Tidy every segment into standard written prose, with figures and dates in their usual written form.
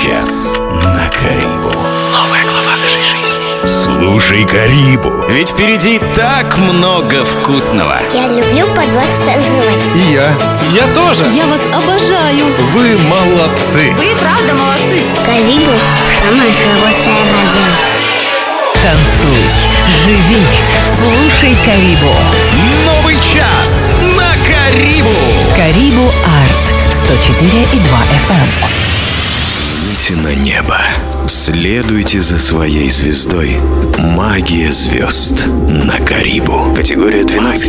час на Карибу. Новая глава нашей жизни. Слушай Карибу, ведь впереди так много вкусного. Я люблю под вас танцевать. И я тоже. Я вас обожаю. Вы молодцы. Вы правда молодцы. Карибу – самая хорошая радио. Танцуй, живи, слушай Карибу. Новый час на Карибу. Карибу Арт 104,2 FM. Взгляните на небо. Следуйте за своей звездой. Магия звезд на Карибу. Категория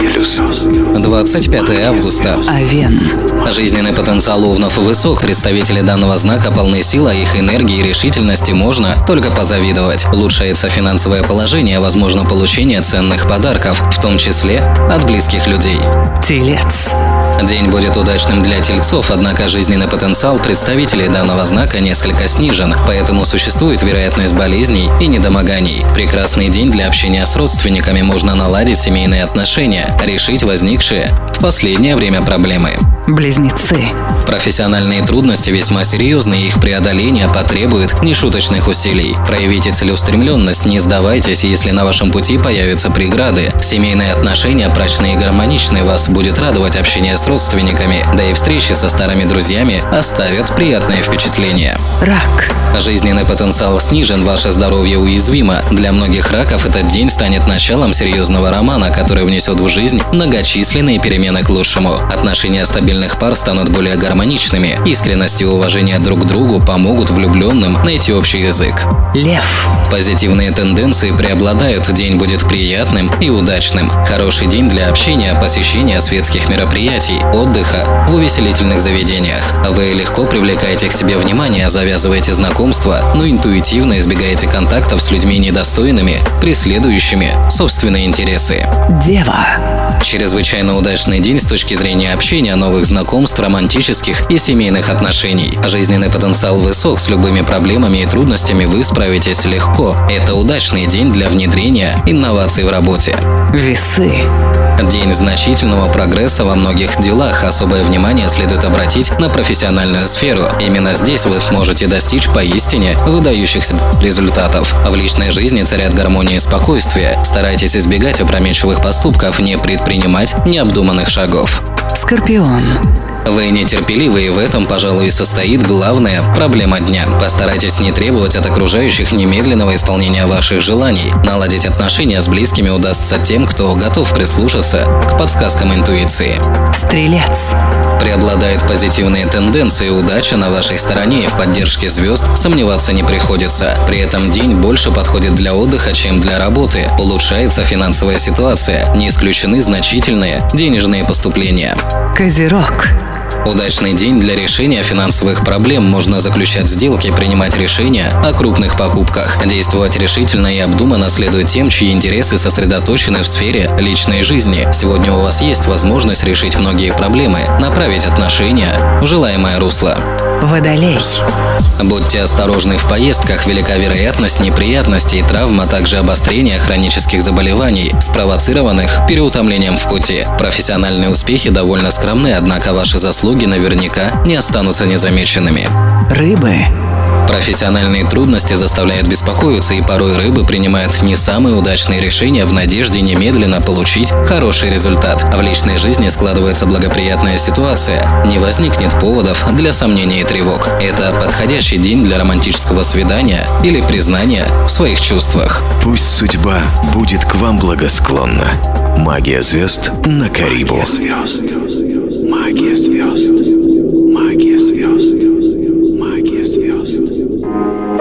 12+. 25 августа. Овен. Жизненный потенциал овнов высок. Представители данного знака полны сил, а их энергии и решительности можно только позавидовать. Улучшается финансовое положение, возможно получение ценных подарков, в том числе от близких людей. Телец. День будет удачным для тельцов, однако жизненный потенциал представителей данного знака несколько снижен, поэтому существует вероятность болезней и недомоганий. Прекрасный день для общения с родственниками, можно наладить семейные отношения, решить возникшие в последнее время проблемы. Близнецы. Профессиональные трудности весьма серьезны, и их преодоление потребует нешуточных усилий. Проявите целеустремленность, не сдавайтесь, если на вашем пути появятся преграды. Семейные отношения прочные и гармоничные, вас будет радовать общение с родственниками, да и встречи со старыми друзьями оставят приятное впечатление. Рак. Жизненный потенциал снижен, ваше здоровье уязвимо. Для многих раков этот день станет началом серьезного романа, который внесет в жизнь многочисленные перемены к лучшему. Отношения стабильных пар станут более гармоничными. Искренность и уважение друг к другу помогут влюбленным найти общий язык. Лев. Позитивные тенденции преобладают, день будет приятным и удачным. Хороший день для общения, посещения светских мероприятий, отдыха в увеселительных заведениях. Вы легко привлекаете к себе внимание, завязываете знакомства, но интуитивно избегаете контактов с людьми недостойными, преследующими собственные интересы. Дева. Чрезвычайно удачный день с точки зрения общения, новых знакомств, романтических и семейных отношений. Жизненный потенциал высок, с любыми проблемами и трудностями вы справитесь легко. Это удачный день для внедрения инноваций в работе. Весы. День значительного прогресса во многих делах. Особое внимание следует обратить на профессиональную сферу. Именно здесь вы сможете достичь поистине выдающихся результатов. В личной жизни царят гармония и спокойствие. Старайтесь избегать опрометчивых поступков, не предпринимать необдуманных шагов. Скорпион. Вы нетерпеливы, и в этом, пожалуй, и состоит главная проблема дня. Постарайтесь не требовать от окружающих немедленного исполнения ваших желаний. Наладить отношения с близкими удастся тем, кто готов прислушаться к подсказкам интуиции. Стрелец. Преобладают позитивные тенденции, удача на вашей стороне, и в поддержке звезд сомневаться не приходится. При этом день больше подходит для отдыха, чем для работы. Улучшается финансовая ситуация, не исключены значительные денежные поступления. Козерог. Удачный день для решения финансовых проблем. Можно заключать сделки, принимать решения о крупных покупках. Действовать решительно и обдуманно следует тем, чьи интересы сосредоточены в сфере личной жизни. Сегодня у вас есть возможность решить многие проблемы, направить отношения в желаемое русло. Водолей. Будьте осторожны в поездках, велика вероятность неприятностей, травм, а также обострения хронических заболеваний, спровоцированных переутомлением в пути. Профессиональные успехи довольно скромны, однако ваши заслуги наверняка не останутся незамеченными. Рыбы. Профессиональные трудности заставляют беспокоиться, и порой рыбы принимают не самые удачные решения в надежде немедленно получить хороший результат. В личной жизни складывается благоприятная ситуация, не возникнет поводов для сомнений и тревог. Это подходящий день для романтического свидания или признания в своих чувствах. Пусть судьба будет к вам благосклонна. Магия звезд на Карибу. Магия звезд.